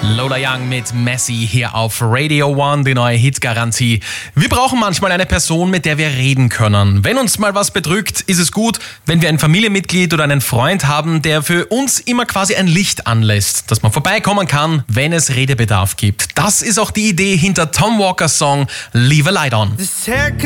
Lola Young mit Messi hier auf Radio One, die neue Hitgarantie. Wir brauchen manchmal eine Person, mit der wir reden können. Wenn uns mal was bedrückt, ist es gut, wenn wir ein Familienmitglied oder einen Freund haben, der für uns immer quasi ein Licht anlässt, dass man vorbeikommen kann, wenn es Redebedarf gibt. Das ist auch die Idee hinter Tom Walkers Song Leave a Light On.